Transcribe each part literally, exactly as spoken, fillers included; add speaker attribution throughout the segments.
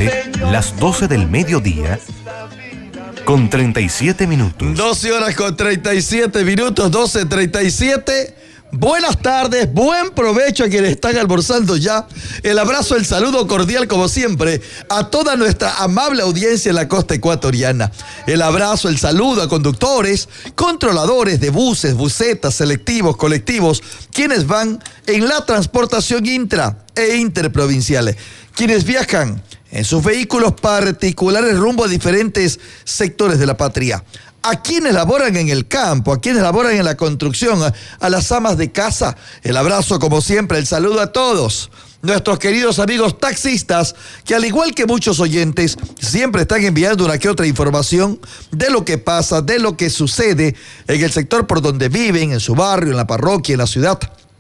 Speaker 1: Exactamente las doce del mediodía con treinta y siete minutos.
Speaker 2: doce horas con treinta y siete minutos, doce treinta y siete. Buenas tardes, buen provecho a quienes están almorzando ya. El abrazo, el saludo cordial como siempre a toda nuestra amable audiencia en la costa ecuatoriana. El abrazo, el saludo a conductores, controladores de buses, busetas, selectivos, colectivos, quienes van en la transportación intra e interprovinciales, quienes viajan en sus vehículos particulares rumbo a diferentes sectores de la patria. A quienes laboran en el campo, a quienes laboran en la construcción, a, a las amas de casa, el abrazo como siempre, el saludo a todos nuestros queridos amigos taxistas, que al igual que muchos oyentes, siempre están enviando una que otra información de lo que pasa, de lo que sucede en el sector por donde viven, en su barrio, en la parroquia, en la ciudad,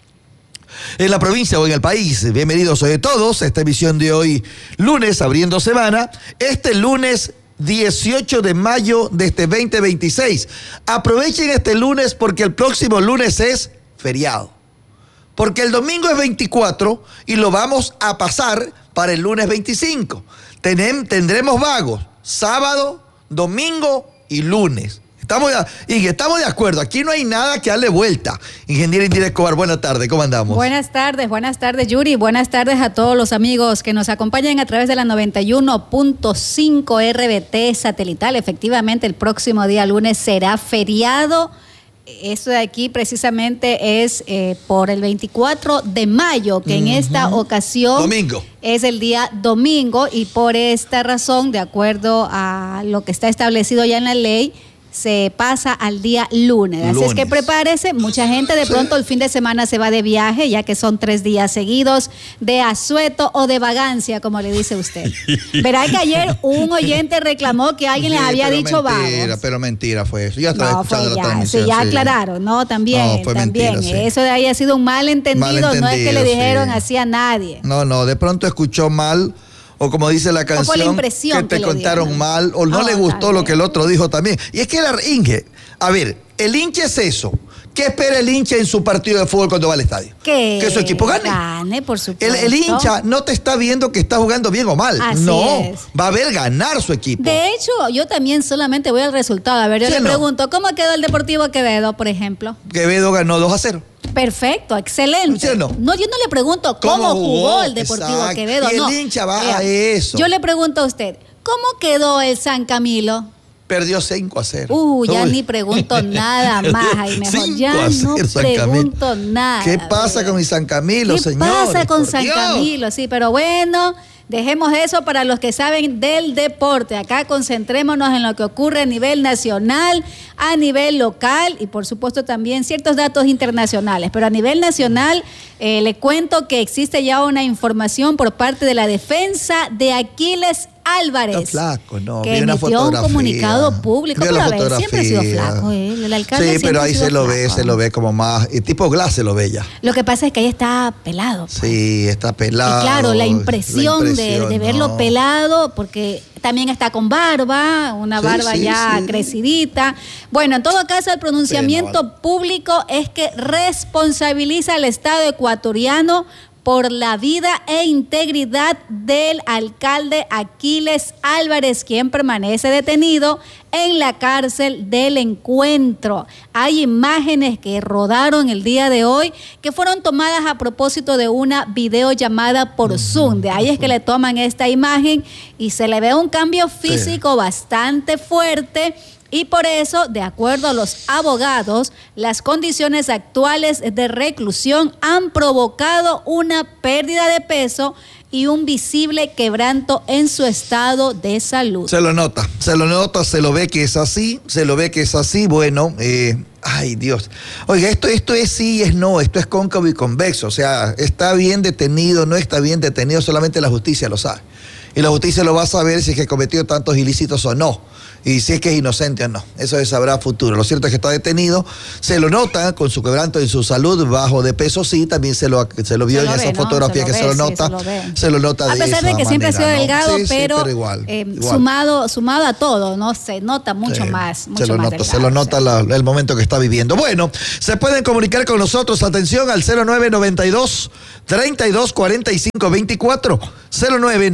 Speaker 2: en la provincia o en el país. Bienvenidos hoy todos a esta emisión de hoy, lunes, abriendo semana, este lunes dieciocho de mayo de este veinte veintiséis. Aprovechen este lunes porque el próximo lunes es feriado. Porque el domingo es veinticuatro y lo vamos a pasar para el lunes veinticinco. Tenem, tendremos vagos sábado, domingo y lunes. Estamos de, y estamos de acuerdo, aquí no hay nada que darle vuelta. Ingeniera Indira Escobar, buenas tardes, ¿cómo andamos?
Speaker 3: Buenas tardes, buenas tardes Yuri, buenas tardes a todos los amigos que nos acompañan a través de la noventa y uno punto cinco R B T satelital. Efectivamente, el próximo día lunes será feriado. Esto de aquí precisamente es eh, por el veinticuatro de mayo, que uh-huh. en esta ocasión
Speaker 2: domingo.
Speaker 3: Es el día domingo, y por esta razón, de acuerdo a lo que está establecido ya en la ley, se pasa al día lunes. Así lunes. Es que prepárese, mucha gente de pronto el fin de semana se va de viaje, ya que son tres días seguidos de asueto o de vagancia, como le dice usted. Verá que ayer un oyente reclamó que alguien sí, les había dicho vagos.
Speaker 2: Mentira, pero mentira fue eso. Ya estaba
Speaker 3: no,
Speaker 2: escuchando
Speaker 3: fue ya,
Speaker 2: la transmisión.
Speaker 3: Sí, ya
Speaker 2: sí.
Speaker 3: aclararon, no, también,
Speaker 2: no, fue
Speaker 3: también.
Speaker 2: Mentira, sí.
Speaker 3: Eso de ahí ha sido un malentendido, malentendido, no es que le dijeron sí. así a nadie.
Speaker 2: No, no, de pronto escuchó mal. O como dice la canción, la que te que contaron dio, ¿no? mal, o no oh, le gustó lo que el otro dijo también. Y es que la Inge, a ver, el hincha es eso. ¿Qué espera el hincha en su partido de fútbol cuando va al estadio?
Speaker 3: Que,
Speaker 2: que su equipo gane.
Speaker 3: Gane, por supuesto.
Speaker 2: El, el hincha no te está viendo que está jugando bien o mal.
Speaker 3: Así
Speaker 2: no,
Speaker 3: es.
Speaker 2: Va a ver ganar su equipo.
Speaker 3: De hecho, yo también solamente voy al resultado. A ver, yo sí, le no. pregunto, ¿cómo quedó el Deportivo Quevedo, por ejemplo?
Speaker 2: Quevedo ganó dos a cero.
Speaker 3: Perfecto, excelente.
Speaker 2: ¿Sí, no?
Speaker 3: no, yo no le pregunto cómo, ¿Cómo jugó, jugó el Deportivo Exacto. Quevedo.
Speaker 2: Y el
Speaker 3: no.
Speaker 2: hincha va
Speaker 3: Mira,
Speaker 2: a eso.
Speaker 3: Yo le pregunto a usted, ¿cómo quedó el San Camilo?
Speaker 2: Perdió cinco a cero.
Speaker 3: Uh, ya Uy. ni pregunto nada más. Ahí mejor ya no pregunto nada.
Speaker 2: ¿Qué pasa con mi San Camilo,
Speaker 3: ¿Qué
Speaker 2: señor?
Speaker 3: ¿Qué pasa con San Dios? Camilo? Sí, pero bueno, dejemos eso para los que saben del deporte. Acá concentrémonos en lo que ocurre a nivel nacional, a nivel local y por supuesto también ciertos datos internacionales. Pero a nivel nacional eh, le cuento que existe ya una información por parte de la defensa de Aquiles Álvarez.
Speaker 2: Está flaco, no.
Speaker 3: Que emitió un comunicado público. Pero a ver, siempre ha sido flaco, ¿eh? El alcalde
Speaker 2: sí, pero ahí se lo
Speaker 3: flaco.
Speaker 2: ve, se lo ve como más. El tipo Glass se lo ve ya.
Speaker 3: Lo que pasa es que ahí está pelado.
Speaker 2: Pues. Sí, está pelado.
Speaker 3: Y claro, la impresión, la impresión de, de verlo no. pelado, porque también está con barba, una sí, barba sí, ya sí. crecidita. Bueno, en todo caso, el pronunciamiento sí, no. público es que responsabiliza al Estado ecuatoriano por la vida e integridad del alcalde Aquiles Álvarez, quien permanece detenido en la cárcel del Encuentro. Hay imágenes que rodaron el día de hoy que fueron tomadas a propósito de una videollamada por Zoom. De ahí es que le toman esta imagen y se le ve un cambio físico sí. bastante fuerte. Y por eso, de acuerdo a los abogados, las condiciones actuales de reclusión han provocado una pérdida de peso y un visible quebranto en su estado de salud.
Speaker 2: Se lo nota, se lo nota, se lo ve que es así, se lo ve que es así, bueno, eh, ay Dios. Oiga, esto, esto es sí y es no, esto es cóncavo y convexo, o sea, está bien detenido, no está bien detenido, solamente la justicia lo sabe. Y la justicia lo va a saber si es que cometió tantos ilícitos o no. Y si es que es inocente o no. Eso se sabrá a futuro. Lo cierto es que está detenido. Se lo nota con su quebranto en su salud, bajo de peso, sí. También se lo, se lo vio se lo en ve, esa ¿no? fotografía se que ve, se lo nota. Sí, se, lo se lo nota de esa manera.
Speaker 3: A pesar de que siempre ha sido delgado,
Speaker 2: sí,
Speaker 3: pero,
Speaker 2: sí, pero igual,
Speaker 3: eh,
Speaker 2: igual. Sumado,
Speaker 3: sumado a todo, ¿no? Se nota mucho sí, más. Mucho
Speaker 2: se lo
Speaker 3: más
Speaker 2: nota,
Speaker 3: delgado,
Speaker 2: se lo nota
Speaker 3: sí.
Speaker 2: la, el momento que está viviendo. Bueno, se pueden comunicar con nosotros. Atención al cero nueve noventa y dos, treinta y dos cuarenta y cinco veinticuatro. cero nueve noventa y dos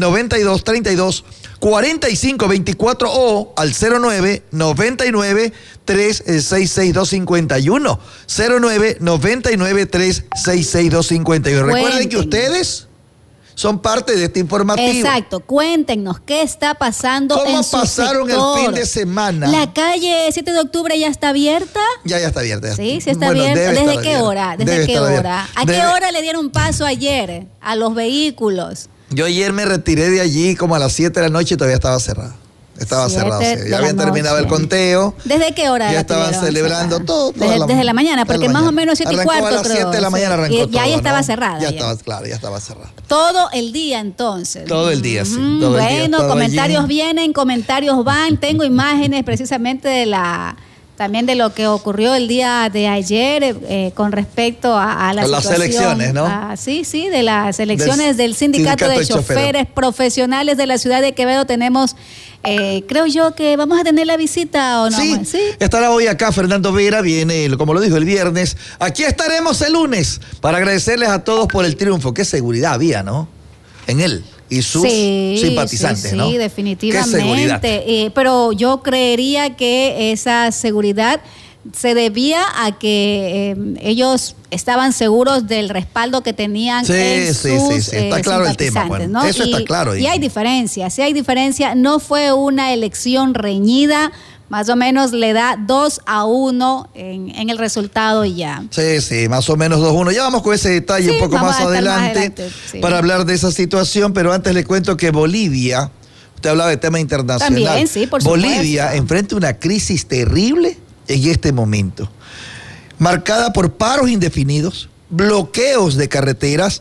Speaker 2: dos, treinta y dos, cuarenta y cinco veinticuatro o al cero nueve, noventa y nueve, trescientos sesenta y seis, doscientos cincuenta y uno. cero nueve, noventa y nueve, trescientos sesenta y seis, doscientos cincuenta y uno. Recuerden que ustedes son parte de este informativo.
Speaker 3: Exacto. Cuéntenos qué está pasando en su
Speaker 2: ¿Cómo pasaron
Speaker 3: sector?
Speaker 2: el fin de semana?
Speaker 3: ¿La calle siete de octubre ya está abierta?
Speaker 2: Ya, ya está abierta.
Speaker 3: Sí, sí está
Speaker 2: Bueno,
Speaker 3: abierta. ¿Desde qué
Speaker 2: abierta.
Speaker 3: hora? ¿Desde
Speaker 2: Debe
Speaker 3: qué
Speaker 2: estar
Speaker 3: hora?
Speaker 2: abierta.
Speaker 3: ¿A qué
Speaker 2: Debe...
Speaker 3: hora le dieron paso ayer a los vehículos?
Speaker 2: Yo ayer me retiré de allí como a las siete de la noche y todavía estaba cerrado. Estaba cerrado. Sí. Ya habían terminado el conteo.
Speaker 3: ¿Desde qué hora?
Speaker 2: Ya estaban celebrando todo.
Speaker 3: Desde la, desde la mañana, porque más o menos siete y cuarto,
Speaker 2: a las siete de la mañana arrancó
Speaker 3: y,
Speaker 2: todo.
Speaker 3: Y ahí estaba
Speaker 2: ¿no?
Speaker 3: cerrada.
Speaker 2: Ya,
Speaker 3: ya
Speaker 2: estaba, claro, ya estaba cerrado.
Speaker 3: Todo el día entonces.
Speaker 2: Todo el día, sí.
Speaker 3: Mm,
Speaker 2: todo
Speaker 3: bueno,
Speaker 2: el día
Speaker 3: comentarios
Speaker 2: allí.
Speaker 3: vienen, comentarios van. Tengo imágenes precisamente de la... también de lo que ocurrió el día de ayer eh, con respecto a, a la
Speaker 2: a las elecciones, ¿no?
Speaker 3: A, sí, sí, de las elecciones del,
Speaker 2: del
Speaker 3: Sindicato,
Speaker 2: sindicato
Speaker 3: de,
Speaker 2: de
Speaker 3: choferes,
Speaker 2: choferes
Speaker 3: Profesionales de la ciudad de Quevedo. Tenemos, eh, creo yo que vamos a tener la visita o no.
Speaker 2: Sí,
Speaker 3: sí,
Speaker 2: estará hoy acá Fernando Vera, viene, como lo dijo, el viernes. Aquí estaremos el lunes para agradecerles a todos por el triunfo. Qué seguridad había, ¿no? En él. Y sus
Speaker 3: sí,
Speaker 2: simpatizantes,
Speaker 3: sí,
Speaker 2: ¿no?
Speaker 3: Sí, definitivamente.
Speaker 2: Qué seguridad.
Speaker 3: Eh, pero yo creería que esa seguridad se debía a que eh, ellos estaban seguros del respaldo que tenían
Speaker 2: sí,
Speaker 3: en
Speaker 2: sí,
Speaker 3: sus
Speaker 2: sí, sí. Está
Speaker 3: eh,
Speaker 2: claro el tema, bueno,
Speaker 3: ¿no?
Speaker 2: eso
Speaker 3: y,
Speaker 2: está claro.
Speaker 3: Y hay diferencia, sí hay diferencia. No fue una elección reñida. Más o menos le da dos a uno en, en el resultado y ya.
Speaker 2: Sí, sí, más o menos dos a uno. Ya vamos con ese detalle
Speaker 3: sí,
Speaker 2: un poco más adelante,
Speaker 3: más adelante sí.
Speaker 2: para hablar de esa situación, pero antes le cuento que Bolivia, usted hablaba de tema internacional.
Speaker 3: También, sí, por
Speaker 2: Bolivia
Speaker 3: supuesto.
Speaker 2: enfrenta una crisis terrible en este momento, marcada por paros indefinidos, bloqueos de carreteras,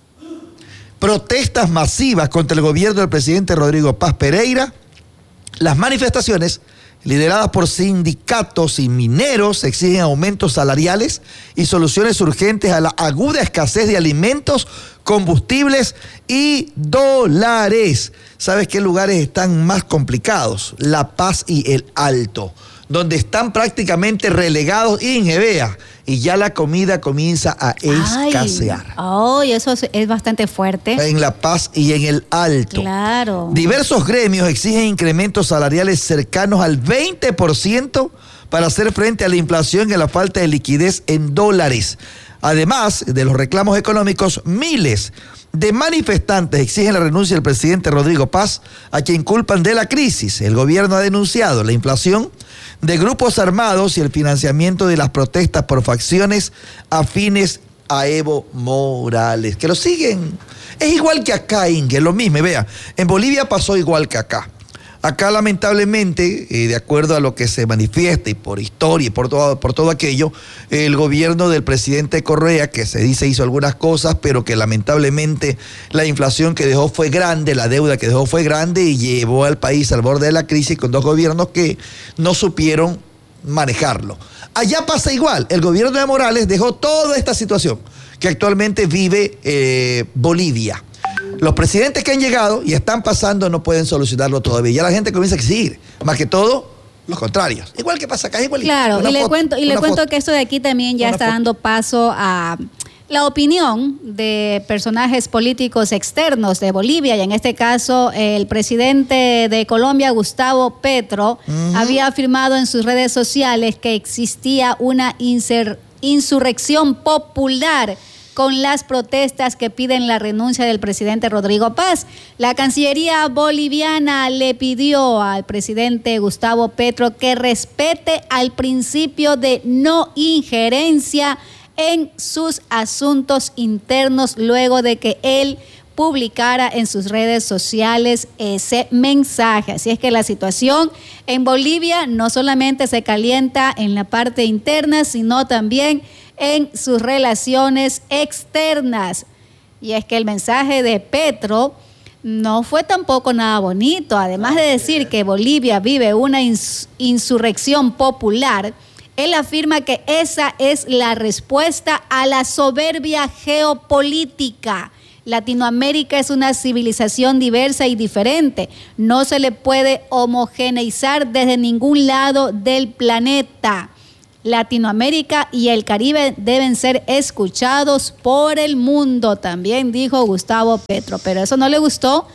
Speaker 2: protestas masivas contra el gobierno del presidente Rodrigo Paz Pereira. Las manifestaciones, lideradas por sindicatos y mineros, exigen aumentos salariales y soluciones urgentes a la aguda escasez de alimentos, combustibles y dólares. ¿Sabes qué lugares están más complicados? La Paz y el Alto, donde están prácticamente relegados y en Jebea, y ya la comida comienza a escasear.
Speaker 3: Ay, oh, eso es, es bastante fuerte.
Speaker 2: En La Paz y en el Alto.
Speaker 3: Claro.
Speaker 2: Diversos gremios exigen incrementos salariales cercanos al veinte por ciento para hacer frente a la inflación y a la falta de liquidez en dólares. Además de los reclamos económicos, miles de manifestantes exigen la renuncia del presidente Rodrigo Paz, a quien culpan de la crisis. El gobierno ha denunciado la inflación de grupos armados y el financiamiento de las protestas por facciones afines a Evo Morales, que lo siguen. Es igual que acá, Inge, lo mismo. Vea, en Bolivia pasó igual que acá. Acá, lamentablemente, eh, de acuerdo a lo que se manifiesta y por historia y por todo, por todo aquello, el gobierno del presidente Correa, que se dice hizo algunas cosas, pero que lamentablemente la inflación que dejó fue grande, la deuda que dejó fue grande y llevó al país al borde de la crisis con dos gobiernos que no supieron manejarlo. Allá pasa igual. El gobierno de Morales dejó toda esta situación que actualmente vive eh, Bolivia. Los presidentes que han llegado y están pasando no pueden solucionarlo todavía. Ya la gente comienza a exigir, más que todo, los contrarios. Igual que pasa acá, igual.
Speaker 3: Claro, y le foto, cuento, y le cuento que esto de aquí también ya está foto. dando paso a la opinión de personajes políticos externos de Bolivia, y en este caso el presidente de Colombia, Gustavo Petro, uh-huh. había afirmado en sus redes sociales que existía una insur- insurrección popular con las protestas que piden la renuncia del presidente Rodrigo Paz. La Cancillería boliviana le pidió al presidente Gustavo Petro que respete al principio de no injerencia en sus asuntos internos luego de que él publicara en sus redes sociales ese mensaje. Así es que la situación en Bolivia no solamente se calienta en la parte interna, sino también en sus relaciones externas. Y es que el mensaje de Petro no fue tampoco nada bonito. Además de decir que Bolivia vive una ins- insurrección popular, él afirma que esa es la respuesta a la soberbia geopolítica. Latinoamérica es una civilización diversa y diferente. No se le puede homogeneizar desde ningún lado del planeta. Latinoamérica y el Caribe deben ser escuchados por el mundo, también dijo Gustavo Petro. Pero eso no le gustó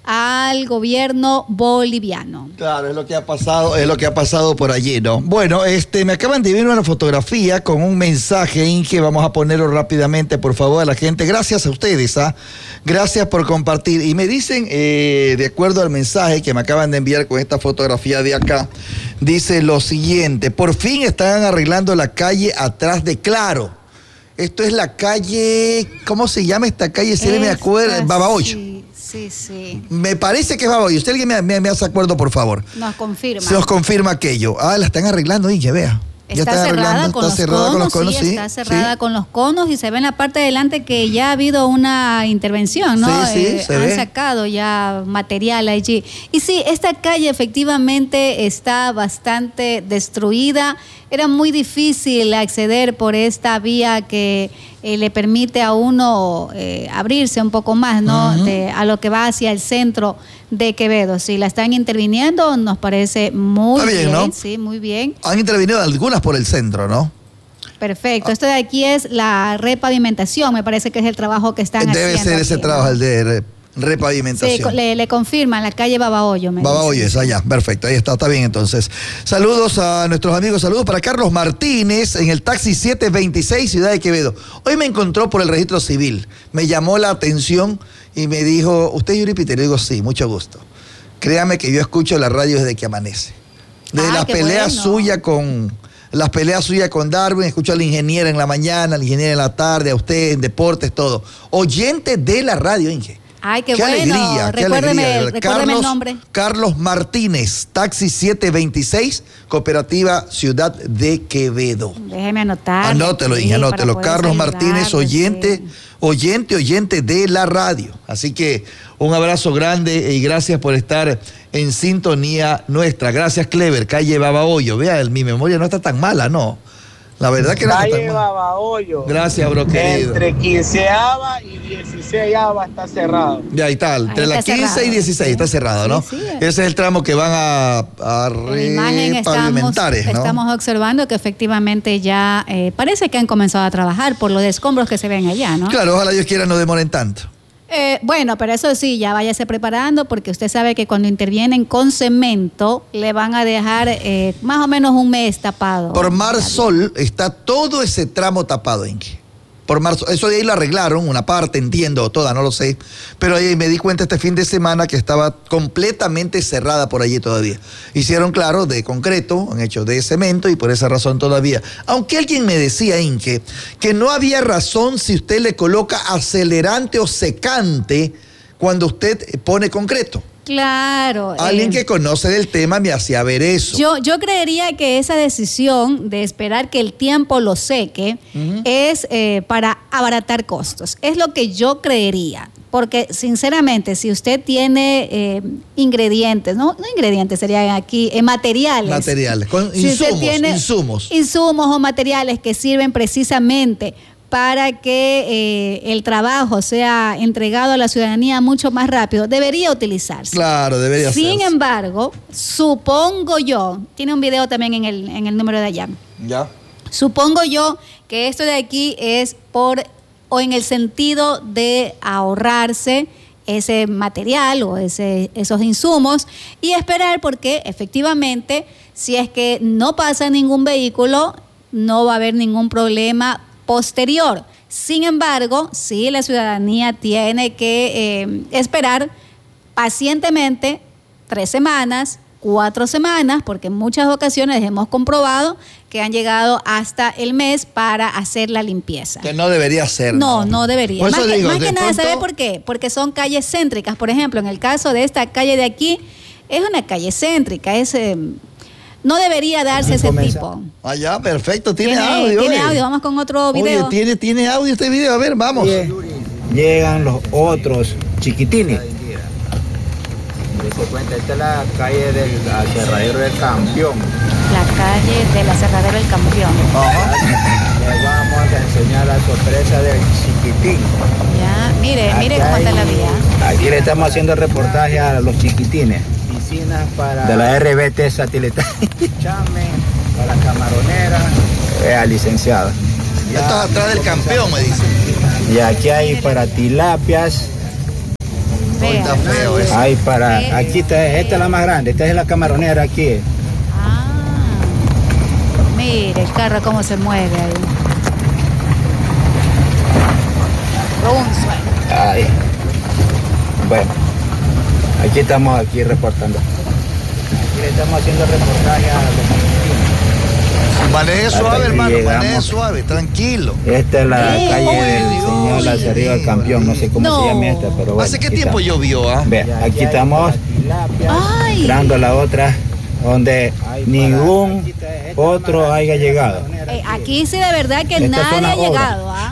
Speaker 3: al gobierno boliviano.
Speaker 2: Claro, es lo que ha pasado, es lo que ha pasado por allí, ¿no? Bueno, este, me acaban de ver una fotografía con un mensaje, Inge, vamos a ponerlo rápidamente, por favor, a la gente. Gracias a ustedes, ¿ah? Gracias por compartir. Y me dicen, eh, de acuerdo al mensaje que me acaban de enviar con esta fotografía de acá, dice lo siguiente: por fin están arreglando la calle atrás de Claro. Esto es la calle, ¿cómo se llama esta calle? Si me acuerda, Babahoyo.
Speaker 3: Sí, sí, sí.
Speaker 2: Me parece que es Babahoyo. ¿Usted alguien me, me, me hace acuerdo, por favor?
Speaker 3: Nos confirma.
Speaker 2: Se nos confirma aquello. Ah, la están arreglando, y que vea.
Speaker 3: Está, está cerrada, con, está los cerrada conos, con los conos, sí, sí. Está cerrada sí. con los conos y se ve en la parte de adelante que ya ha habido una intervención, ¿no?
Speaker 2: Sí, sí,
Speaker 3: eh,
Speaker 2: se
Speaker 3: han
Speaker 2: ve.
Speaker 3: sacado ya material allí. Y sí, esta calle efectivamente está bastante destruida. Era muy difícil acceder por esta vía que eh, le permite a uno eh, abrirse un poco más, ¿no? Uh-huh. de, a lo que va hacia el centro de Quevedo. Si la están interviniendo, nos parece muy
Speaker 2: Está bien,
Speaker 3: bien,
Speaker 2: ¿no?
Speaker 3: sí, muy bien.
Speaker 2: Han intervenido algunas por el centro, ¿no?
Speaker 3: Perfecto. Esto de aquí es la repavimentación, me parece que es el trabajo que están
Speaker 2: Debe
Speaker 3: haciendo.
Speaker 2: Debe ser ese
Speaker 3: aquí,
Speaker 2: trabajo,
Speaker 3: ¿no?
Speaker 2: el de repavimentación.
Speaker 3: Sí, le, le confirman, la calle Babahoyo.
Speaker 2: Babahoyo es allá, perfecto, ahí está, está bien entonces. Saludos a nuestros amigos, saludos para Carlos Martínez en el taxi siete veintiséis, Ciudad de Quevedo. Hoy me encontró por el registro civil, me llamó la atención y me dijo, ¿usted es Yuri Peter? Le digo, sí, mucho gusto. Créame que yo escucho la radio desde que amanece. Desde las peleas bueno. suyas con... Las peleas suyas con Darwin, escucho a la ingeniera en la mañana, a la ingeniera en la tarde, a usted en deportes, todo. Oyente de la radio, Inge.
Speaker 3: Ay, qué,
Speaker 2: qué
Speaker 3: bueno.
Speaker 2: Alegría,
Speaker 3: recuérdeme,
Speaker 2: qué alegría.
Speaker 3: recuérdeme
Speaker 2: Carlos,
Speaker 3: el nombre.
Speaker 2: Carlos Martínez, taxi siete veintiséis, Cooperativa Ciudad de Quevedo.
Speaker 3: Déjeme anotar.
Speaker 2: Anótelo, Inge, anótelo. Carlos Martínez, oyente, sí. oyente, oyente de la radio. Así que un abrazo grande y gracias por estar en sintonía nuestra. Gracias, Clever, calle Babahoyo. Vea, mi memoria no está tan mala, ¿no? La verdad que no está tan mala.
Speaker 4: Calle Babahoyo.
Speaker 2: Gracias, bro, querido.
Speaker 4: Entre quinceava y dieciseisava está cerrado.
Speaker 2: Ya, ahí está. Entre
Speaker 3: ahí
Speaker 2: la
Speaker 3: está
Speaker 2: quince
Speaker 3: cerrado.
Speaker 2: Y dieciséis sí. está cerrado, ¿no? Sí, sí. Ese es el tramo que van a, a repavimentar,
Speaker 3: estamos,
Speaker 2: ¿no?
Speaker 3: Estamos observando que efectivamente ya eh, parece que han comenzado a trabajar por los escombros que se ven allá, ¿no?
Speaker 2: Claro, ojalá Dios quiera no demoren tanto.
Speaker 3: Eh, bueno, pero eso sí, ya váyase preparando porque usted sabe que cuando intervienen con cemento le van a dejar eh, más o menos un mes tapado.
Speaker 2: Por Mar Sol está todo ese tramo tapado, Inge. Por Mar Sol. Eso de ahí lo arreglaron, una parte, entiendo, toda, no lo sé. Pero ahí me di cuenta este fin de semana que estaba completamente cerrada por allí todavía. Hicieron, claro, de concreto, han hecho de cemento y por esa razón todavía. Aunque alguien me decía, Inge, que no había razón si usted le coloca acelerante o secante cuando usted pone concreto.
Speaker 3: Claro.
Speaker 2: Alguien
Speaker 3: eh,
Speaker 2: que conoce del tema me hacía ver eso.
Speaker 3: Yo, yo creería que esa decisión de esperar que el tiempo lo seque uh-huh. es eh, para abaratar costos. Es lo que yo creería. Porque, sinceramente, si usted tiene eh, ingredientes, no, no ingredientes, serían aquí, eh, materiales.
Speaker 2: Materiales, con
Speaker 3: si
Speaker 2: insumos,
Speaker 3: tiene
Speaker 2: insumos.
Speaker 3: Insumos o materiales que sirven precisamente para que eh, el trabajo sea entregado a la ciudadanía mucho más rápido, debería utilizarse.
Speaker 2: Claro, debería ser.
Speaker 3: Sin hacerse. embargo, supongo yo, tiene un video también en el, en el número de allá.
Speaker 2: Ya.
Speaker 3: Supongo yo que esto de aquí es por, o en el sentido de ahorrarse ese material o ese, esos insumos y esperar porque efectivamente, si es que no pasa ningún vehículo, no va a haber ningún problema posterior. Sin embargo, sí, la ciudadanía tiene que eh, esperar pacientemente tres semanas, cuatro semanas, porque en muchas ocasiones hemos comprobado que han llegado hasta el mes para hacer la limpieza.
Speaker 2: Que no debería ser.
Speaker 3: No, no, no debería. Más que,
Speaker 2: digo,
Speaker 3: más que nada,
Speaker 2: pronto...
Speaker 3: ¿sabe por qué? Porque son calles céntricas. Por ejemplo, en el caso de esta calle de aquí, es una calle céntrica, es... Eh, no debería darse ese comienza. tipo.
Speaker 2: Ah, ya, perfecto, tiene,
Speaker 3: tiene
Speaker 2: audio.
Speaker 3: Tiene
Speaker 2: oye.
Speaker 3: audio, vamos con otro video.
Speaker 2: Oye, tiene, tiene audio este video, a ver, vamos.
Speaker 5: Bien. Llegan los otros chiquitines.
Speaker 6: Se cuenta, esta es la calle del Aserradero del Campeón.
Speaker 3: La calle del Aserradero del Campeón.
Speaker 6: Ajá. Les vamos a enseñar la sorpresa del chiquitín.
Speaker 3: Ya, mire,
Speaker 6: Aquí
Speaker 3: mire cómo está la vía.
Speaker 5: Aquí le estamos haciendo reportaje a los chiquitines.
Speaker 6: Piscinas para...
Speaker 5: De la R B T satelital.
Speaker 6: Chame, para la camaronera.
Speaker 5: Eh, licenciado.
Speaker 2: Ya estás atrás del Campeón, me dicen.
Speaker 5: Y aquí hay para tilapias.
Speaker 3: fea.
Speaker 2: Está feo eso.
Speaker 5: Ay, para, aquí está, esta es la más grande, esta es la camaronera aquí.
Speaker 3: Ah, mire el carro cómo se mueve ahí. Un sueño.
Speaker 5: Ay. Bueno, aquí estamos aquí reportando. Aquí le estamos haciendo reportaje a los campesinos.
Speaker 2: Maneje
Speaker 5: Hasta
Speaker 2: suave,
Speaker 5: que
Speaker 2: hermano,
Speaker 5: llegamos.
Speaker 2: maneje suave, tranquilo.
Speaker 5: Esta es la
Speaker 3: Ey,
Speaker 5: calle
Speaker 3: uy,
Speaker 5: del
Speaker 2: Dios,
Speaker 5: señor Lazarillo del Campeón, no sé cómo
Speaker 3: No.
Speaker 5: se llama esta, pero bueno.
Speaker 2: ¿Hace qué
Speaker 5: aquí
Speaker 2: tiempo
Speaker 5: estamos.
Speaker 2: llovió, ah?
Speaker 5: Ve, aquí estamos
Speaker 3: Ay,
Speaker 5: entrando a la otra, donde ningún otro haya llegado.
Speaker 3: eh, aquí sí de verdad que
Speaker 5: Esta
Speaker 3: nadie
Speaker 5: zona
Speaker 3: ha
Speaker 5: obra.
Speaker 3: llegado, ¿ah?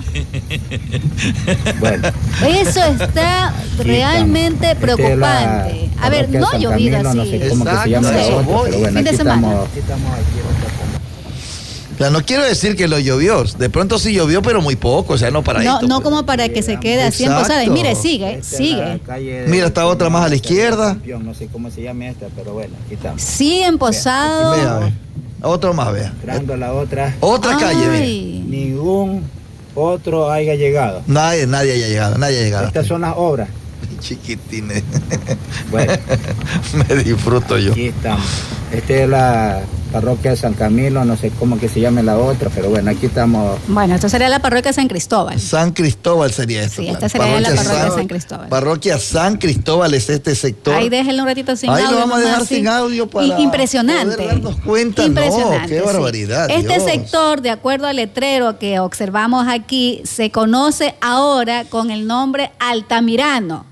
Speaker 5: Bueno,
Speaker 3: Eso está realmente
Speaker 5: Esta es la
Speaker 3: preocupante. A ver,
Speaker 5: parroquia
Speaker 3: no ha
Speaker 5: San
Speaker 3: llovido
Speaker 5: Camilo,
Speaker 3: así.
Speaker 5: No sé cómo que se
Speaker 2: Exacto,
Speaker 5: llama la
Speaker 2: eso
Speaker 5: otra,
Speaker 2: voy.
Speaker 5: pero bueno,
Speaker 3: Fin de
Speaker 5: aquí
Speaker 3: semana.
Speaker 5: estamos, aquí estamos aquí reportando.
Speaker 2: O sea, no quiero decir que lo llovió. De pronto sí llovió, pero muy poco, o sea, no para
Speaker 3: No,
Speaker 2: esto.
Speaker 3: no
Speaker 2: pues.
Speaker 3: como para que se quede así en
Speaker 2: Exacto.
Speaker 3: posada. Y mire, sigue,
Speaker 5: Esta es la
Speaker 3: sigue.
Speaker 5: calle del
Speaker 2: Mira, está otra más a la
Speaker 5: señor
Speaker 2: izquierda.
Speaker 5: Campeón, no sé cómo se llama esta, pero bueno, aquí estamos.
Speaker 3: Sigue en posado.
Speaker 2: Vea, ve. Otro más, vea.
Speaker 5: Entrando a la otra,
Speaker 2: Otra calle, mira.
Speaker 3: Ay.
Speaker 5: ningún otro haya llegado.
Speaker 2: Nadie, nadie haya llegado, nadie ha llegado.
Speaker 5: Estas son las obras.
Speaker 2: Chiquitines.
Speaker 5: Bueno,
Speaker 2: Me disfruto yo.
Speaker 5: aquí estamos. Esta es la parroquia de San Camilo, no sé cómo que se llame la otra, pero bueno, aquí estamos.
Speaker 3: Bueno, esto sería la parroquia San Cristóbal.
Speaker 2: San Cristóbal sería esto.
Speaker 3: Sí,
Speaker 2: claro.
Speaker 3: esta sería la parroquia San Cristóbal.
Speaker 2: Parroquia San Cristóbal es este sector.
Speaker 3: Ahí déjenlo un ratito sin
Speaker 2: Ahí
Speaker 3: audio.
Speaker 2: lo vamos a
Speaker 3: nomás,
Speaker 2: dejar
Speaker 3: sí.
Speaker 2: sin audio para
Speaker 3: I- Impresionante.
Speaker 2: poder darnos cuenta.
Speaker 3: Impresionante,
Speaker 2: No, qué
Speaker 3: sí.
Speaker 2: barbaridad.
Speaker 3: Este
Speaker 2: Dios.
Speaker 3: sector, de acuerdo al letrero que observamos aquí, se conoce ahora con el nombre Altamirano.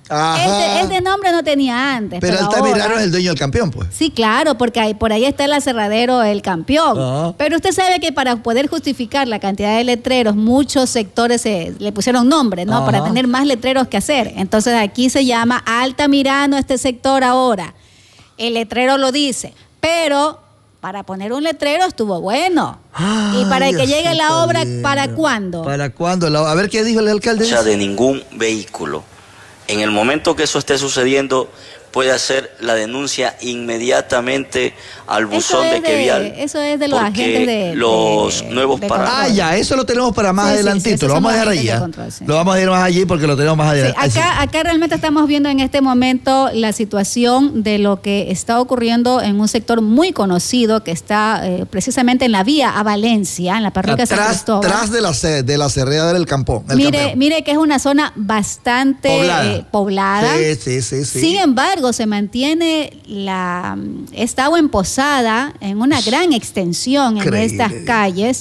Speaker 2: Ajá.
Speaker 3: Este, este nombre no tenía antes.
Speaker 2: Pero
Speaker 3: Pero,
Speaker 2: Altamirano
Speaker 3: ahora-
Speaker 2: es el dueño del campeón, pues.
Speaker 3: Sí, claro, porque ahí, por ahí está el aserradero El Campeón.
Speaker 2: Ah.
Speaker 3: Pero usted sabe que para poder justificar la cantidad de letreros, muchos sectores se, le pusieron nombre, ¿no?
Speaker 2: Ajá.
Speaker 3: Para tener más letreros que hacer. Entonces aquí se llama Altamirano este sector ahora. El letrero lo dice, pero para poner un letrero estuvo bueno. Y para
Speaker 2: Ay,
Speaker 3: que llegue la
Speaker 2: Diosito
Speaker 3: obra,
Speaker 2: lindo.
Speaker 3: ¿para cuándo?
Speaker 2: ¿Para cuándo? La- A ver qué dijo el alcalde.
Speaker 7: O sea, de ningún vehículo. En el momento que eso esté sucediendo, puede hacer la denuncia inmediatamente al
Speaker 3: Eso
Speaker 7: buzón
Speaker 3: es
Speaker 7: de
Speaker 3: de-
Speaker 7: Quevial.
Speaker 3: eso es de los
Speaker 7: porque
Speaker 3: agentes de-
Speaker 7: los
Speaker 3: de-
Speaker 7: nuevos
Speaker 3: de
Speaker 7: parámetros.
Speaker 2: Ah, ya, eso lo tenemos para más
Speaker 3: Sí, sí, sí,
Speaker 2: adelantito.
Speaker 3: esos
Speaker 2: lo vamos a
Speaker 3: son
Speaker 2: dejar
Speaker 3: los
Speaker 2: ahí.
Speaker 3: agentes de
Speaker 2: ¿ah?
Speaker 3: control, sí.
Speaker 2: Lo vamos a dejar más allí porque lo tenemos más
Speaker 3: Sí,
Speaker 2: adelante.
Speaker 3: acá, acá realmente estamos viendo en este momento la situación de lo que está ocurriendo en un sector muy conocido que está eh, precisamente en la vía a Valencia, en la parroquia San
Speaker 2: Atrás,
Speaker 3: Cristóbal.
Speaker 2: tras de la, ce- de la cerrada del Campón. el
Speaker 3: Mire,
Speaker 2: campeón.
Speaker 3: mire que es una zona bastante
Speaker 2: Poblada.
Speaker 3: eh, poblada.
Speaker 2: Sí, sí, sí, sí.
Speaker 3: Sin embargo, se mantiene la esta agua emposada en una gran extensión en
Speaker 2: Increíble.
Speaker 3: estas calles.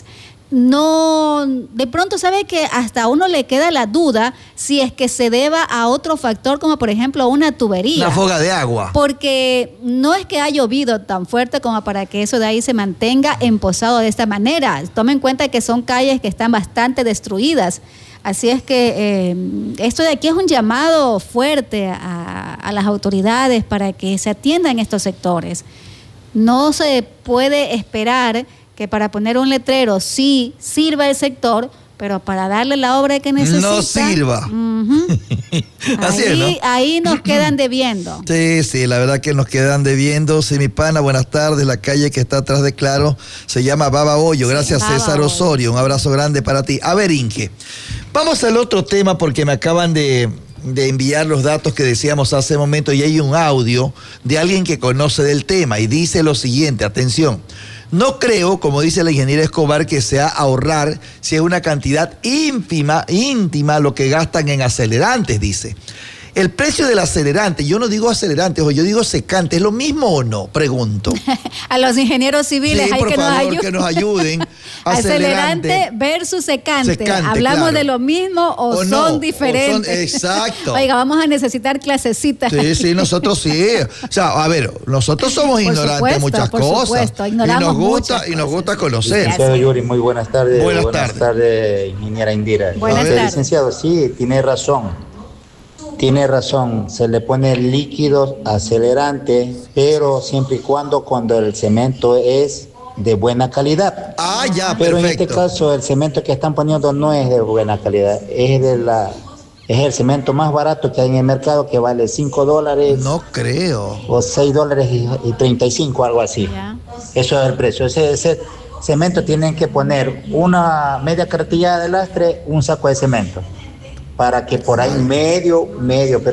Speaker 3: No, de pronto sabe que hasta a uno le queda la duda si es que se deba a otro factor como por ejemplo una tubería.
Speaker 2: Una foga de agua.
Speaker 3: Porque no es que ha llovido tan fuerte como para que eso de ahí se mantenga emposado de esta manera. Tome en cuenta que son calles que están bastante destruidas. Así es que eh, esto de aquí es un llamado fuerte a, a las autoridades para que se atiendan estos sectores. No se puede esperar que para poner un letrero sí sirva el sector, pero para darle la obra que necesita.
Speaker 2: No sirva.
Speaker 3: Ujú.
Speaker 2: Así es,
Speaker 3: ahí,
Speaker 2: ¿no?
Speaker 3: ahí nos quedan debiendo.
Speaker 2: Sí, sí, la verdad que nos quedan debiendo. Sí, mi pana, buenas tardes. La calle que está atrás de Claro se llama Baba Hoyo. Gracias,
Speaker 3: Baba
Speaker 2: César
Speaker 3: Hoyo.
Speaker 2: Osorio. Un abrazo grande para ti. A ver, Inge, vamos al otro tema porque me acaban de, de enviar los datos que decíamos hace un momento y hay un audio de alguien que conoce del tema y dice lo siguiente, atención. No creo, como dice la ingeniera Escobar, que sea ahorrar si es una cantidad ínfima, íntima lo que gastan en acelerantes, dice. El precio del acelerante, yo no digo acelerantes, o yo digo secante, ¿es lo mismo o no? Pregunto.
Speaker 3: A los ingenieros civiles
Speaker 2: Sí,
Speaker 3: hay
Speaker 2: por
Speaker 3: que, nos
Speaker 2: favor,
Speaker 3: ayuden.
Speaker 2: que nos ayuden.
Speaker 3: Acelerante,
Speaker 2: Acelerante
Speaker 3: versus secante.
Speaker 2: Secante,
Speaker 3: ¿Hablamos
Speaker 2: claro.
Speaker 3: de lo mismo o,
Speaker 2: O
Speaker 3: son
Speaker 2: no, o son-
Speaker 3: diferentes?
Speaker 2: exacto.
Speaker 3: Oiga, vamos a necesitar clasecitas.
Speaker 2: Sí, sí, nosotros sí. O sea, a ver, nosotros somos
Speaker 3: Por
Speaker 2: ignorantes de
Speaker 3: supuesto,
Speaker 2: muchas
Speaker 3: por
Speaker 2: cosas.
Speaker 3: supuesto,
Speaker 2: y
Speaker 3: ignoramos
Speaker 2: nos gusta,
Speaker 3: muchas
Speaker 2: y nos
Speaker 3: cosas.
Speaker 2: gusta conocer.
Speaker 5: Licenciado Yuri, muy buenas tardes.
Speaker 2: Buenas tardes.
Speaker 5: ingeniera Indira.
Speaker 3: Buenas
Speaker 5: Entonces,
Speaker 3: tardes.
Speaker 5: licenciado, sí, tiene razón. Tiene razón, se le pone líquidos acelerantes, pero siempre y cuando cuando el cemento es de buena calidad.
Speaker 2: Ah, ya,
Speaker 5: Pero
Speaker 2: perfecto.
Speaker 5: en este caso el cemento que están poniendo no es de buena calidad, es de la es el cemento más barato que hay en el mercado, que vale cinco dólares
Speaker 2: No creo.
Speaker 5: o seis dólares y, y treinta y cinco, algo así.
Speaker 3: Ya.
Speaker 5: Eso es el precio. Ese, ese cemento tienen que poner una media cartillada de lastre, un saco de cemento, para que por ahí medio, medio, pero